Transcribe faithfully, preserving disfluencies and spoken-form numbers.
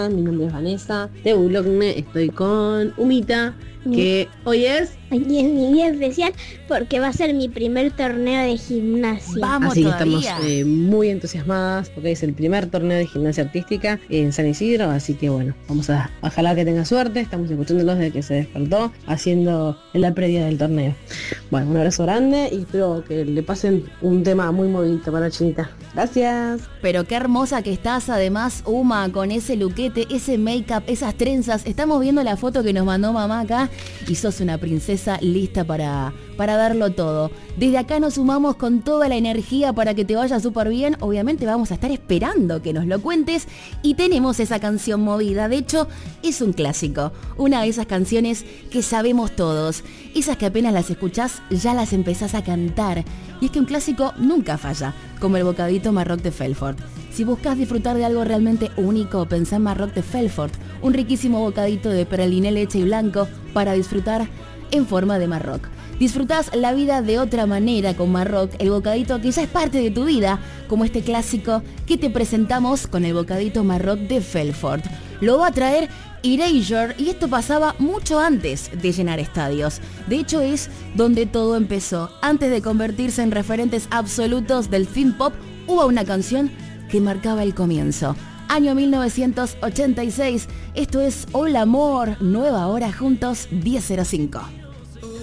están? Mi nombre es Vanessa de Boulogne, estoy con Humita, que hoy es... Hoy es mi día especial porque va a ser mi primer torneo de gimnasia. Vamos Así que todavía. estamos eh, muy entusiasmadas porque es el primer torneo de gimnasia artística en San Isidro, así que bueno, vamos a ojalá que tenga suerte. Estamos escuchándolos desde que se despertó haciendo la previa del torneo. Bueno, un abrazo grande y espero que le pasen un tema muy movidito para Chinita. Gracias. Pero qué hermosa que estás, además, Uma, con ese luquete, ese make-up, esas trenzas. Estamos viendo la foto que nos mandó mamá acá y sos una princesa lista para, para darlo todo. Desde acá nos sumamos con toda la energía para que te vaya súper bien. Obviamente vamos a estar esperando que nos lo cuentes y tenemos esa canción movida. De hecho, es un clásico, una de esas canciones que sabemos todos, esas que apenas las escuchás ya las empezás a cantar. Y es que un clásico nunca falla, como el bocadito Marroc de Felfort. Si buscas disfrutar de algo realmente único, pensá en Marroc de Felfort, un riquísimo bocadito de praliné, leche y blanco para disfrutar en forma de Marroc. Disfrutás la vida de otra manera con Marroc, el bocadito que ya es parte de tu vida, como este clásico que te presentamos con el bocadito Marroc de Felfort. Lo va a traer Erasure y esto pasaba mucho antes de llenar estadios. De hecho es donde todo empezó. Antes de convertirse en referentes absolutos del synth pop, hubo una canción que marcaba el comienzo. Año mil novecientos ochenta y seis, esto es Hola Amor, nueva hora juntos, diez cero cinco.